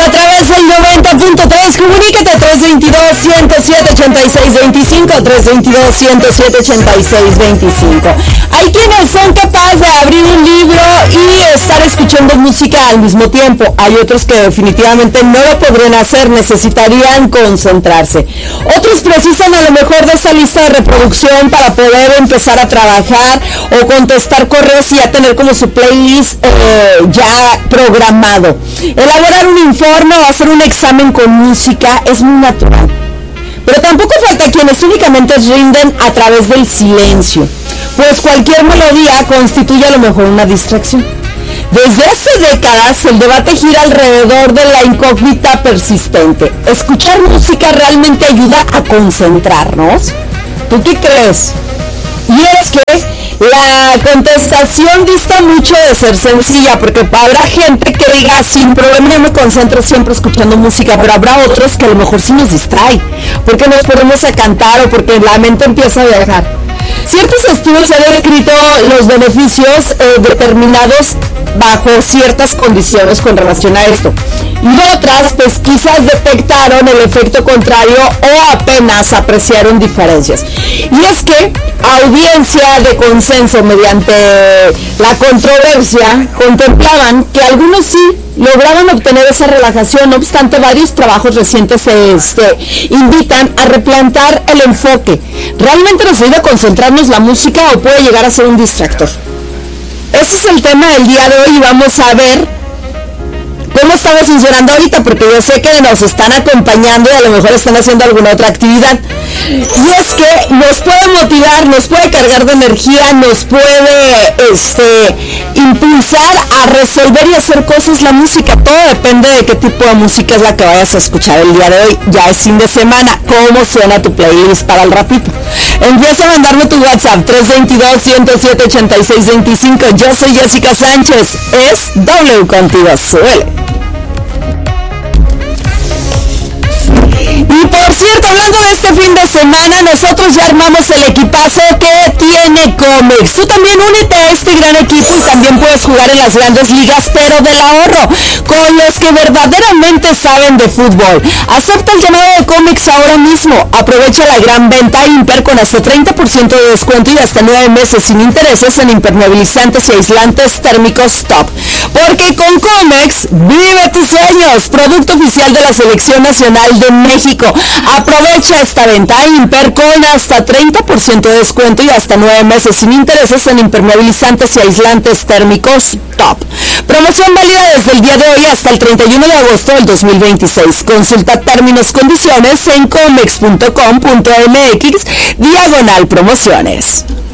a través del 90.3. Comunícate 322-107-8625, 322-107-8625. Hay quienes son capaces de abrir un libro y estar escuchando música al mismo tiempo. Hay otros que definitivamente no lo podrían hacer, necesitarían concentrarse. Otros precisan a lo mejor de esa lista de reproducción para poder empezar a trabajar o contestar correos y ya tener como su playlist ya programado. Elaborar un informe o hacer un examen con música es muy natural. Pero tampoco falta quienes únicamente rinden a través del silencio, pues cualquier melodía constituye a lo mejor una distracción. Desde hace décadas el debate gira alrededor de la incógnita persistente. ¿Escuchar música realmente ayuda a concentrarnos? ¿Tú qué crees? Y es que la contestación dista mucho de ser sencilla, porque habrá gente que diga sin problema yo me concentro siempre escuchando música, pero habrá otros que a lo mejor sí nos distrae, porque nos ponemos a cantar o porque la mente empieza a viajar. Ciertos estudios han descrito los beneficios determinados bajo ciertas condiciones con relación a esto. Y otras pesquisas detectaron el efecto contrario o apenas apreciaron diferencias. Y es que audiencia de consenso mediante la controversia contemplaban que algunos sí lograban obtener esa relajación. No obstante, varios trabajos recientes invitan a replantar el enfoque. ¿Realmente nos ayuda a concentrarnos la música o puede llegar a ser un distractor? Ese es el tema del día de hoy y vamos a ver cómo estamos funcionando ahorita, porque yo sé que nos están acompañando y a lo mejor están haciendo alguna otra actividad. Y es que nos puede motivar, nos puede cargar de energía, nos puede impulsar a resolver y hacer cosas la música. Todo depende de qué tipo de música es la que vayas a escuchar el día de hoy. Ya es fin de semana. ¿Cómo suena tu playlist para el ratito? Empieza a mandarme tu WhatsApp 322-107-8625. Yo soy Jessica Sánchez. Es W contigo. Suele. Y por cierto, hablando de este fin de semana, nosotros ya armamos el equipazo que tiene Comex. Tú también únete a este gran equipo y también puedes jugar en las grandes ligas, pero del ahorro, con los que verdaderamente saben de fútbol. Acepta el llamado de Comex ahora mismo. Aprovecha la gran venta Imper con hasta 30% de descuento y hasta 9 meses sin intereses en impermeabilizantes y aislantes térmicos top. Porque con Comex, vive tus sueños. Producto oficial de la Selección Nacional de México. Aprovecha esta venta Imper con hasta 30% de descuento y hasta 9 meses sin intereses en impermeabilizantes y aislantes térmicos top. Promoción válida desde el día de hoy hasta el 31 de agosto del 2026. Consulta términos, condiciones en comex.com.mx/promociones.